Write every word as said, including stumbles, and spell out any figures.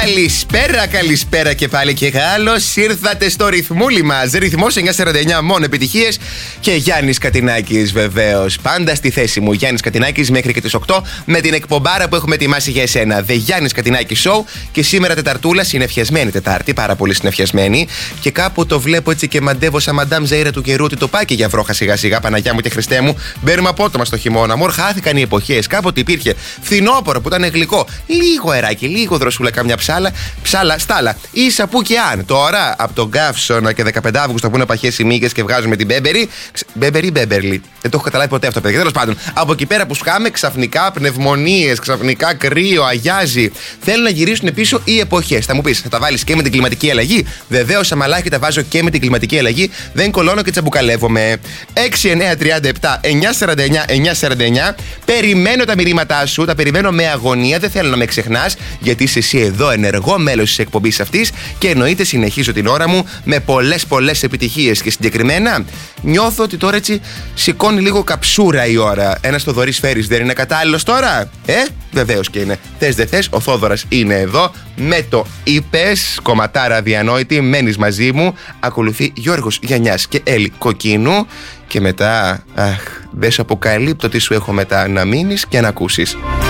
Καλησπέρα, καλησπέρα και πάλι και καλώς ήρθατε στο ρυθμούλι μας. Ρυθμός εννιακόσια σαράντα εννιά, μόνο επιτυχίες. Και Γιάννης Κατινάκης, βεβαίως. Πάντα στη θέση μου. Γιάννης Κατινάκης μέχρι και τις οκτώ με την εκπομπάρα που έχουμε ετοιμάσει για εσένα. The Γιάννης Κατινάκης Show. Και σήμερα Τεταρτούλα, συννεφιασμένη Τετάρτη, πάρα πολύ συννεφιασμένη. Και κάπου το βλέπω έτσι και μαντεύω σαν μαντάμ Ζέιρα του καιρού ότι το πάει και για βρόχα σιγά σιγά. Παναγιά μου και Χριστέ μου. Μπαίνουμε απότομα στο χειμώνα. Μωρ, χάθηκαν οι εποχές. Κάποτε υπήρχε φθινόπωρο που ήταν γλυκό. Λίγο αεράκι, λίγο δροσούλα, καμιά ψάλα. Ψάλα, στάλα. Ίσα που και αν. Τώρα από τον Καύσωνα και δεκαπέντε Αυγούστου που είναι παχές οι μύγες και βγάζουμε την Μπέμπερι. Μπέμπερι, Μπέμπερλι. Δεν το έχω καταλάβει ποτέ αυτό, παιδιά. Τέλος πάντων, από εκεί πέρα που σκάμε ξαφνικά πνευμονίες, ξαφνικά κρύο, αγιάζει. Θέλουν να γυρίσουν πίσω οι εποχές. Θα μου πεις, θα τα βάλεις και με την κλιματική αλλαγή. Βεβαίως, αμαλάκι τα βάζω και με την κλιματική αλλαγή. Δεν κολώνω και τσαμπουκαλεύομαι. έξι εννιά τριάντα επτά εννιακόσια σαράντα εννιά εννιακόσια σαράντα εννιά. Περιμένω τα μηνύματά σου, τα περιμένω με αγωνία. Δεν θέλω να με ξεχνάς, γιατί είσαι εσύ εδώ ενεργό μέλος της εκπομπής αυτής και εννοείται συνεχίζω την ώρα μου με πολλές πολλές επιτυχίες. Και συγκεκριμένα νιώθω ότι τώρα έτσι σηκώνει λίγο καψούρα η ώρα. Ένας Θοδωρής Φέρης δεν είναι κατάλληλος τώρα? Ε, βεβαίως και είναι. Θες δεν θες, ο Θόδωρας είναι εδώ με το είπες, κομματάρα αδιανόητη, μένεις μαζί μου. Ακολουθεί Γιώργος Γιαννιάς και Έλλη Κοκκίνου. Και μετά, αχ, δεν σου αποκαλύπτω τι σου έχω μετά να μείνεις και να ακούσεις.